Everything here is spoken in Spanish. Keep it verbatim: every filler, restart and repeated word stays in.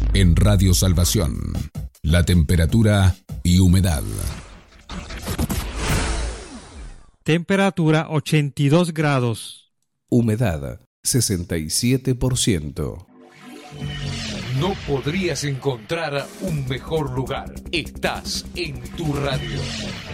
En Radio Salvación, la temperatura y humedad. Temperatura ochenta y dos grados. Humedad sesenta y siete por ciento. No podrías encontrar un mejor lugar. Estás en tu radio.